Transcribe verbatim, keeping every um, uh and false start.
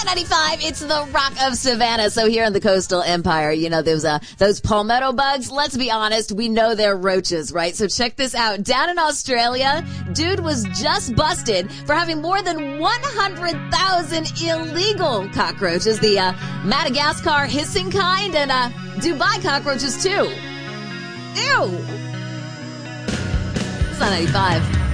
ninety-five, it's the Rock of Savannah. So here in the Coastal Empire, you know, those, uh, those palmetto bugs, let's be honest, we know they're roaches, right? So check this out. Down in Australia, dude was just busted for having more than one hundred thousand illegal cockroaches, the uh, Madagascar hissing kind, and uh, Dubai cockroaches too. Ew! It's not ninety-five.